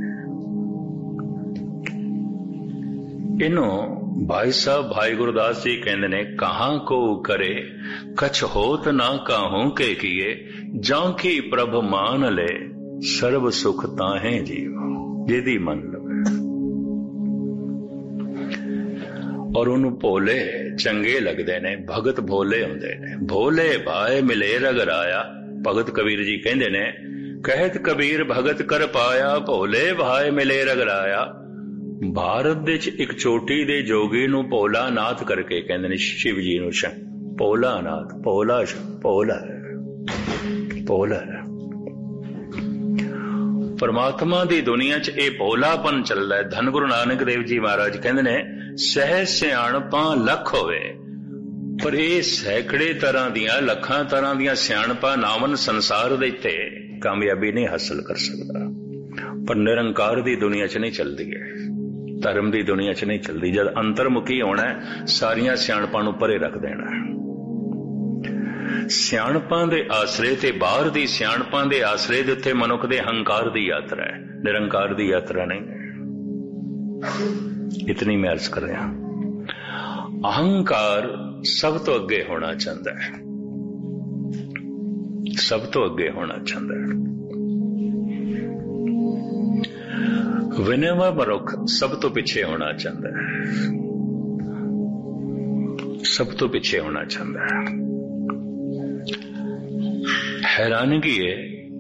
ਇਹਨੂੰ भाई साहब भाई गुरदास जी कहते ने, कहां को करे कछ होत ना काहू के किए, जांकी प्रभ मान ले सर्व सुख ताहे जीव, जेदी मन लवे। और उन्होंने भोले चंगे लगते ने, भगत भोले होंदे ने। भोले भाए मिले रगराया, भगत कबीर जी कहते ने, कहत कबीर भगत कर पाया, भोले भाए मिले रगराया। ਭਾਰਤ ਦੇ ਚ ਇੱਕ ਚੋਟੀ ਦੇ ਜੋਗੀ ਨੂੰ ਭੋਲਾ ਨਾਥ ਕਰਕੇ ਕਹਿੰਦੇ ਨੇ, ਸ਼ਿਵ ਜੀ ਨੂੰ ਸ਼ ਭੋਲਾ ਨਾਥ, ਭੋਲਾ ਭੋਲਾ ਭੋਲਾ। ਪਰਮਾਤਮਾ ਦੀ ਦੁਨੀਆ ਚ ਇਹ ਭੋਲਾਪਨ ਚੱਲਦਾ ਹੈ। ਧੰਨ ਗੁਰੂ ਨਾਨਕ ਦੇਵ ਜੀ ਮਹਾਰਾਜ ਕਹਿੰਦੇ ਨੇ, ਸਹਿ ਸਿਆਣਪਾਂ ਲੱਖ ਹੋਵੇ, ਪਰ ਇਹ ਸੈਂਕੜੇ ਤਰ੍ਹਾਂ ਦੀਆਂ ਲੱਖਾਂ ਤਰ੍ਹਾਂ ਦੀਆਂ ਸਿਆਣਪਾਂ ਨਾਵਨ ਸੰਸਾਰ ਦੇ ਤੇ ਕਾਮਯਾਬੀ ਨਹੀਂ ਹਾਸਲ ਕਰ ਸਕਦਾ। ਪਰ ਨਿਰੰਕਾਰ ਦੀ ਦੁਨੀਆ ਚ ਨਹੀਂ ਚੱਲਦੀ ਹੈ, ਧਰਮ ਦੀ ਦੁਨੀਆ ਚ ਨਹੀਂ ਚੱਲਦੀ। ਜਦ ਅੰਤਰਮੁਖੀ ਹੋਣਾ, ਸਾਰੀਆਂ ਸਿਆਣਪਾਂ ਨੂੰ ਪਰੇ ਰੱਖ ਦੇਣਾ। ਸਿਆਣਪਾਂ ਦੇ ਆਸਰੇ ਤੇ ਬਾਹਰ ਦੀ ਸਿਆਣਪਾਂ ਦੇ ਆਸਰੇ ਦੇ ਉੱਤੇ ਮਨੁੱਖ ਦੇ ਹੰਕਾਰ ਦੀ ਯਾਤਰਾ ਹੈ, ਨਿਰੰਕਾਰ ਦੀ ਯਾਤਰਾ ਨਹੀਂ ਹੈ। ਇਤਨੀ ਮੈਂ ਅਰਜ਼ ਕਰ ਰਿਹਾ। ਅਹੰਕਾਰ ਸਭ ਤੋਂ ਅੱਗੇ ਹੋਣਾ ਚਾਹੁੰਦਾ ਹੈ, ਸਭ ਤੋਂ ਅੱਗੇ ਹੋਣਾ ਚਾਹੁੰਦਾ ਹੈ। ਵਿਨੈਵਾ ਮਨੁੱਖ ਸਭ ਤੋਂ ਪਿੱਛੇ ਹੋਣਾ ਚਾਹੁੰਦਾ ਹੈ, ਸਭ ਤੋਂ ਪਿੱਛੇ ਹੋਣਾ ਚਾਹੁੰਦਾ ਹੈ। ਹੈਰਾਨਗੀ ਹੈ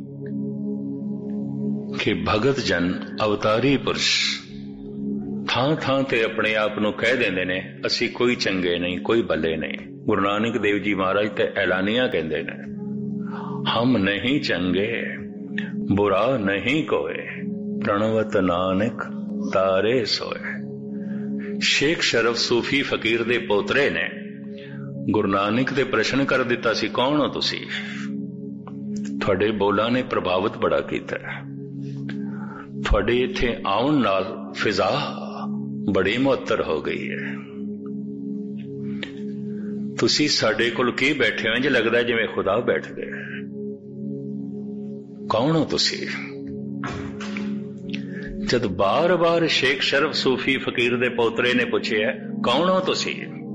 ਕਿ ਭਗਤ ਜਨ, ਅਵਤਾਰੀ ਪੁਰਸ਼ ਥਾਂ ਥਾਂ ਤੇ ਆਪਣੇ ਆਪ ਨੂੰ ਕਹਿ ਦਿੰਦੇ ਨੇ, ਅਸੀਂ ਕੋਈ ਚੰਗੇ ਨਹੀਂ, ਕੋਈ ਭਲੇ ਨਹੀਂ। ਗੁਰੂ ਨਾਨਕ ਦੇਵ ਜੀ ਮਹਾਰਾਜ ਤੇ ਐਲਾਨੀਆਂ ਕਹਿੰਦੇ ਨੇ, ਹਮ ਨਹੀਂ ਚੰਗੇ ਬੁਰਾ ਨਹੀਂ ਕੋਏ, ਪ੍ਰਣਵਤ ਨਾਨਕ ਤਾਰੇ ਸੋਏ। ਸ਼ੇਖ ਸ਼ਰਫ ਸੂਫੀ ਫਕੀਰ ਦੇ ਪੋਤਰੇ ਨੇ ਗੁਰੂ ਨਾਨਕ ਦੇ ਪ੍ਰਸ਼ਨ ਕਰ ਦਿੱਤਾ ਸੀ, ਕੌਣ ਹੋ ਤੁਸੀਂ? ਤੁਹਾਡੇ ਬੋਲਾਂ ਨੇ ਪ੍ਰਭਾਵਿਤ ਬੜਾ ਕੀਤਾ, ਤੁਹਾਡੇ ਇੱਥੇ ਆਉਣ ਨਾਲ ਫਿਜ਼ਾ ਬੜੀ ਮੁਅੱਤਰ ਹੋ ਗਈ ਹੈ। ਤੁਸੀਂ ਸਾਡੇ ਕੋਲ ਕੀ ਬੈਠੇ ਹੋ, ਇੰਜ ਲੱਗਦਾ ਜਿਵੇਂ ਖੁਦਾ ਬੈਠ ਗਏ। ਕੌਣ ਹੋ ਤੁਸੀਂ? ਜਦ ਬਾਰ ਬਾਰ ਸ਼ੇਖ ਸ਼ਰਫ ਸੂਫੀ ਫਕੀਰ ਦੇ ਪੋਤਰੇ ਨੇ ਪੁੱਛਿਆ, ਕੌਣ ਹੋ ਤੁਸੀਂ?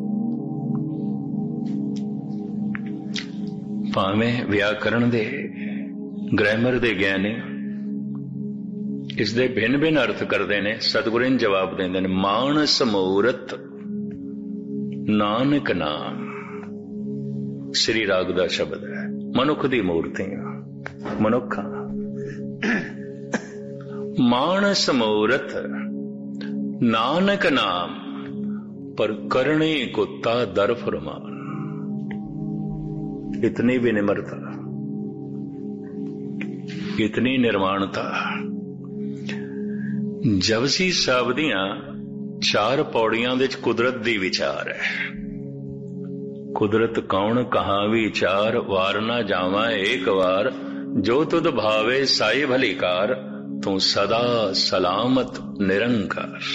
ਭਾਵੇਂ ਵਿਆਕਰਣ ਦੇ, ਗ੍ਰਾਮਰ ਦੇ ਗਿਆਨੀ ਇਸ ਦੇ ਭਿੰਨ ਭਿੰਨ ਅਰਥ ਕਰਦੇ ਨੇ। ਸਤਿਗੁਰੂ ਨੇ ਜਵਾਬ ਦਿੰਦੇ ਨੇ, ਮਾਨਸ ਮੂਰਤ ਨਾਨਕ ਨਾਮ। ਸ੍ਰੀ ਰਾਗ ਦਾ ਸ਼ਬਦ ਹੈ, ਮਨੁੱਖ ਦੀ ਮੂਰਤੀ, ਮਨੁੱਖ ਮਾਨਸ ਮੂਰਤ ਨਾਨਕ ਨਾਮ, ਪਰ ਕਰਨੀ ਕੁੱਤਾ ਦਰ ਫਰਮਾਨ। इतनी विनिम्रता, इतनी निर्माणता। जपजी साहब दियां चार पौड़ियां दे विच कुदरत दी विचार है। कुदरत कौन कहां विचार, वार ना जावा एक वार, जो तुद भावे साई भलीकार, तू सदा सलामत निरंकार।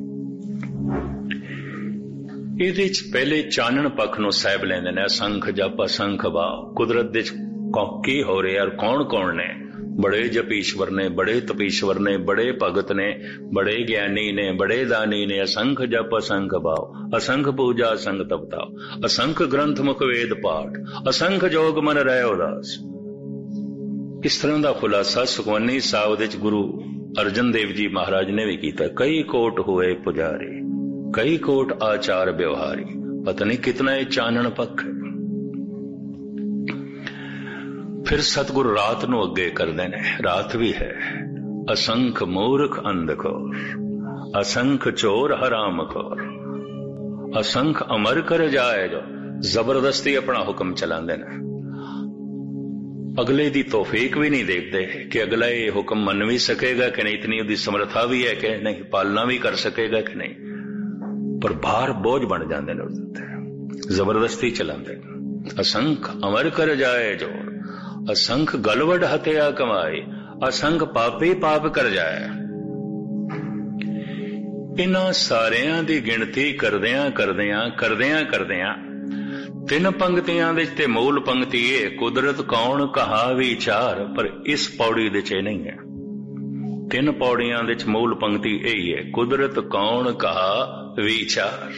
ਇਹਦੇ ਚ ਪਹਿਲੇ ਚਾਨਣ ਪੱਖ ਨੂੰ ਸਾਹਿਬ ਲੈਂਦੇ ਨੇ, ਅਸੰਖ ਜਪ ਅਸੰਖ ਭਾਵ। ਕੁਦਰਤ ਦੇ ਕੀ ਹੋ ਰਿਹਾ ਔਰ ਕੌਣ ਕੌਣ ਨੇ? ਬੜੇ ਜਪੀਸ਼ਵਰ ਨੇ, ਬੜੇ ਤਪੀਸ਼ਵਰ ਨੇ, ਬੜੇ ਭਗਤ ਨੇ, ਬੜੇ ਗਿਆਨੀ ਨੇ, ਬੜੇ ਦਾਨੀ ਨੇ। ਅਸੰਖ ਜਪ ਅਸੰਖ ਭਾਵ, ਅਸੰਖ ਪੂਜਾ ਅਸੰਖ ਤਪਤਾ, ਅਸੰਖ ਗ੍ਰੰਥ ਮੁਖ ਵੇਦ ਪਾਠ, ਅਸੰਖ ਜੋਗ ਮਨ ਰਹਿ ਉਦਾਸ। ਇਸ ਤਰ੍ਹਾਂ ਦਾ ਖੁਲਾਸਾ ਸੁਖਮਨੀ ਸਾਹਿਬ ਦੇ ਚ ਗੁਰੂ अर्जन देव जी महाराज ने भी किया। कई कोट हुए पुजारी, कई कोट आचार व्यवहारी। पता नहीं कितना ये चानन पक्ष है। फिर सतगुरु रात नूं अगे करदे ने। रात भी है। असंख मूर्ख अंधखोर, असंख चोर हराम खोर, असंख अमर कर जाए जो जबरदस्ती अपना हुक्म चलाते ने। अगले दी तौफीक भी नहीं देखते कि अगला ये हुक्म मन भी सकेगा कि नहीं, इतनी उसकी समर्था भी है कि नहीं, पालना भी कर सकेगा कि नहीं, पर भार बोझ बन जाते हैं उसते, जबरदस्ती चलाते। असंख अमर कर जाए जोर, असंख गलवड हत्या कमाए, असंख पापी पाप कर जाए। इन्हां सारियां दी गिणती करदियां करदियां करदियां करदियां तीन पंक्तियां दे ते मूल पंक्ति है कुदरत कौन कहा विचार, पर इस पौड़ी दे च नहीं है। तीन पौड़ियां दे च मूल पंक्ति यही है, कुदरत कौन कहा विचार।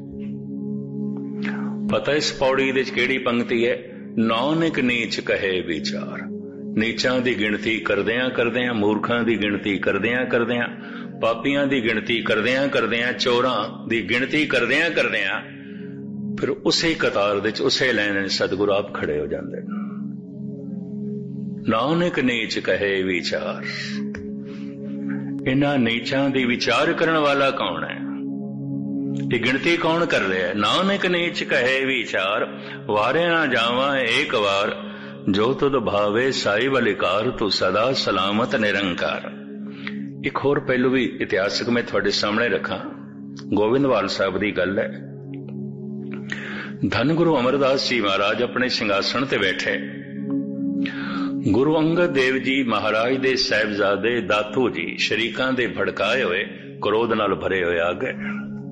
पता इस पौड़ी दे च केड़ी पंक्ति है? नानक नीच कहे विचार। नीचां दी गिणती करदियां करदियां, मूर्खां दी गिणती करदियां करदियां, पापियां दी गिणती करदियां करदियां, चोरां दी गिणती करदियां करदियां, फिर उसे कतार दे उसे लाइन सतगुरु आप खड़े हो जाते। नानक नीच कहे विचार। इन्हां नीचां दी विचार करने वाला कौन है? ये गिणती कौन कर रहा है? नानक नीच कहे विचार, वारे ना जावा एक बार, जो तुद भावे साई बलिकार, तू सदा सलामत निरंकार। एक होर पहलू भी इतिहासक मैं थोड़े सामने रखा। गोविंदवाल साहब की गल है। धन गुरु अमरदास जी महाराज अपने सिंघासन ते बैठे। गुरु अंगद देव जी महाराज दे साहिबजादे दातू जी शरीकां दे भड़काए हुए क्रोध नाल भरे हुए आ गए।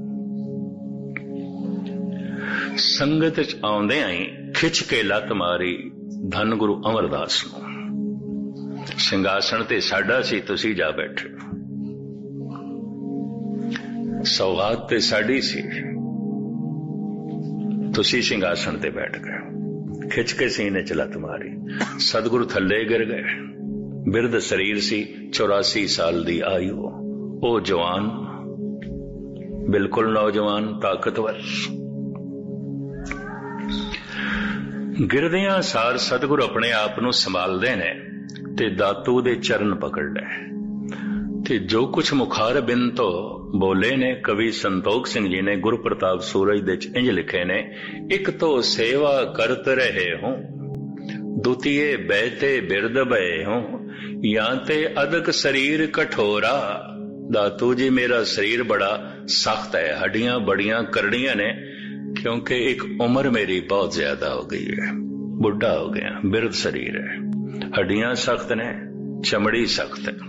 संगत च आउंदे आई खिच के लत मारी धन गुरु अमरदास नूं। सिंघासन ते साडा सी, तुसी जा बैठे। सौगात ते साडी सी, तुसी सिंघासन ते बैठ गए। खिच के सीने च लत मारी, सतगुरु थल्ले गिर गए। बिरध शरीर सी, चौरासी साल दी आयु। ओ जवान, बिल्कुल नौजवान, ताकतवर। गिरदियां सार सतगुरु अपने आप नूं संभालदे ने ते दातू दे चरण पकड़ ले। ते जो कुछ मुखार बिन तो बोले ने कवि संतोख सिंह जी ने गुरु प्रताप सूरज दे इंज लिखे ने, एक तो सेवा करत रहे हूं, द्वितीय बैते बिरद बहे हूं, या ते अदक शरीर कठोरा। दातू जी मेरा शरीर बड़ा सख्त है, हड्डियां बड़ियां करड़ियां ने, क्योंकि एक उम्र मेरी बहुत ज्यादा हो गई है, बुढ़ा हो गया, बिरद शरीर है, हड्डियां सख्त ने, चमड़ी सख्त है।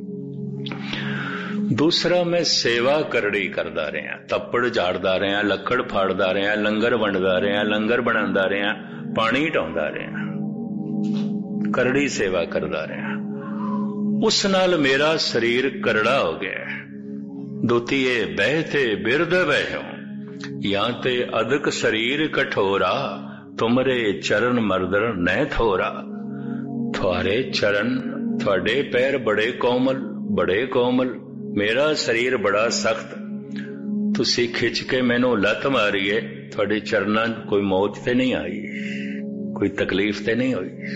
दूसरा मैं सेवा करड़ी करदा रहा, तप्पड़ झाड़दा रहा, लक्कड़ फाड़दा रहा, लंगर वंडदा रहा, लंगर बनांदा रहा, पानी ढाउंदा रहा, करड़ी सेवा करदा रहा। उस नाल मेरा शरीर करड़ा हो गया। द्वितीय बहते बिरद बहो, या ते अदक शरीर कठोरा, तुमरे चरण मर्दर न थोरा। थोड़े चरण, थोड़े पैर बड़े कोमल, बड़े कोमल, मेरा शरीर बड़ा सख्त। तुसी खिच के मैनू लत मारी है, थोड़े चरना कोई मौत ते नहीं आई, कोई तकलीफ ते नहीं हुई।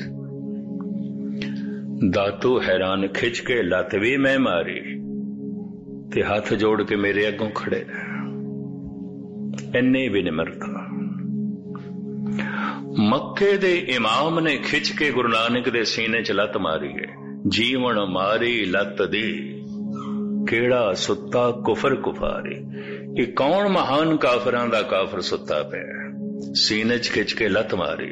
दातू हैरान, खिच के लत भी मैं मारी ते हाथ जोड़ के मेरे अगों खड़े। इन्नी विनम्रता। मक्के दे इमाम ने खिच के गुरु नानक दे सीने च लत मारी है। जीवन मारी लत दी, केड़ा सुत्ता कुफर कुफारी। ये कौन महान काफरां दा काफर सुत्ता पे सीने च खिच के लत मारी।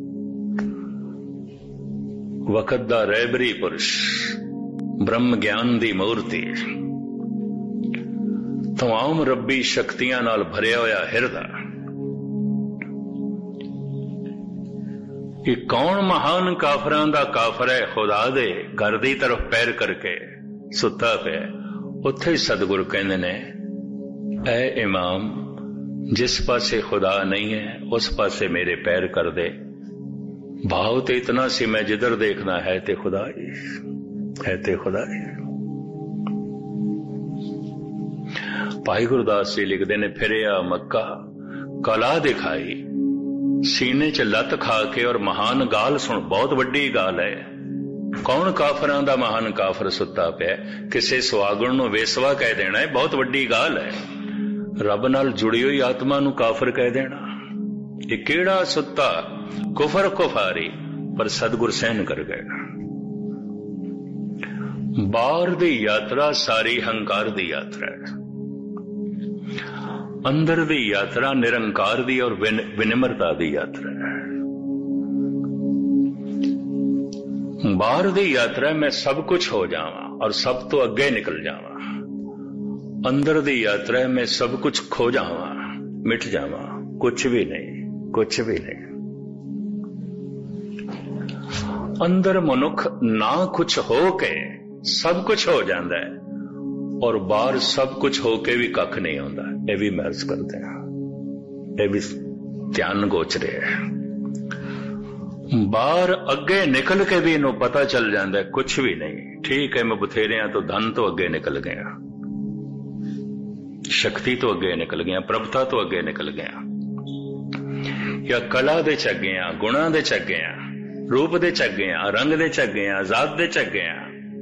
वक़्त दा रहबरी पुरुष, ब्रह्म ज्ञान दी मूर्ति, तमाम रब्बी शक्तियां नाल भरिया होया हिरदा। ये कौन महान काफरां दा काफर है, खुदा दे घर दी तरफ पैर करके सुत्ता पे। उत्थे सतगुरु कहंदे ने, ऐ इमाम, जिस पासे खुदा नहीं है उस पासे मेरे पैर कर दे। भाव तो इतना सी, मैं जिधर देखना है ते खुदा ही है, ते खुदा ही। भाई गुरदास जी लिखते ने, फिरिया मक्का कला दिखाई, सीने च लत खा के और महान गाल सुन। बहुत वड्डी गाल है। कौन काफरां दा महान काफर सुता पिया, किसे सुहागण नूं वेसवा कह देना है, बहुत वड्डी गाल है। रब नाल जुड़ी हुई आत्मा नूं काफर कह देना, ये केड़ा सुता कुफर कुफारी, पर सतगुर सहन कर गए। बाहर दी यात्रा सारी हंकार दी यात्रा है, अंदर दी यात्रा निरंकार दी और विनिम्रता दी यात्रा है। बाहर दी यात्रा मैं सब कुछ हो जावा और सब तो अगे निकल जावा, अंदर दी यात्रा में सब कुछ खो जावा, मिट जावा, कुछ भी नहीं, कुछ भी नहीं। अंदर मनुख ना कुछ हो के सब कुछ हो जाता है, और बाहर सब कुछ हो के भी कख नहीं होता। यह भी महर्ज करते हैं, यह भी ध्यान गोचरे है। बाहर अगे निकल के भी इन्हों पता चल जाता है कुछ भी नहीं। ठीक है, मैं बथेरिया तो धन तो अगे निकल गया, शक्ति तो अगे निकल गया, प्रभुता तो अगे निकल गया, या कला दे चग गया, गुणा दे चग गया, रूप दे चग गया, रंग दे चग गया, जात दे चग गया।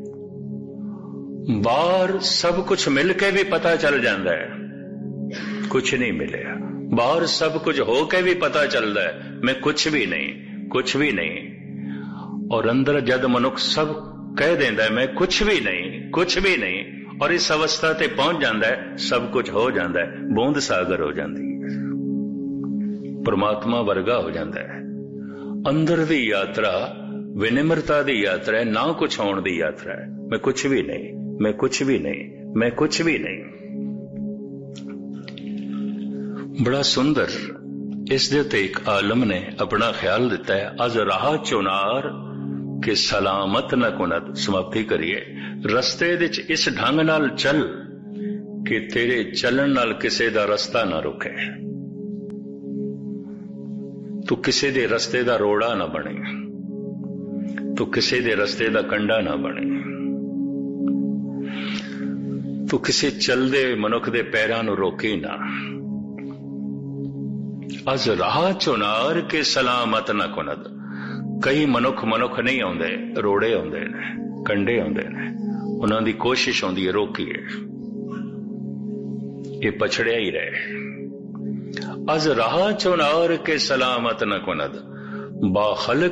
बाहर सब कुछ मिल के भी पता चल जाता है कुछ नहीं मिले। बाहर सब कुछ हो के भी पता चलता है मैं कुछ भी नहीं, कुछ भी नहीं। और अंदर जद मनुख सब कह देता है मैं कुछ भी नहीं, कुछ भी नहीं, और इस अवस्था ते पहुंच जाता है सब कुछ हो जाता है, बूंद सागर हो जाती है, परमात्मा वर्गा हो जाता है। अंदर दी यात्रा विनिम्रता दी यात्रा है, ना कुछ होने दी यात्रा है। मैं कुछ भी नहीं, मैं कुछ भी नहीं, मैं कुछ भी नहीं। बड़ा सुंदर इस दे ते एक आलम ने अपना ख्याल दिता है। अज राह चुनार के सलामत न कुनत। समाप्ति करिए। रस्ते दे च इस ढंग नाल चल कि तेरे चलन नाल किसे दा रस्ता ना रुके, तू किसे दे रस्ते दा रोड़ा ना बने, तू किसे दे रस्ते दा कंडा ना बने, तू किसे चलदे मनुख दे पैरां नूं रोके ना। अज राह चुनार के सलामत न कुनद। कई मनुख मनुख नहीं आउंदे, रोड़े आउंदे ने, कंडे आउंदे ने, उन्हां दी कोशिश होंदी है रोकीए, ये पछड़िया ही रहे। अज राह चुनार के सलामत न कुनद, बाखल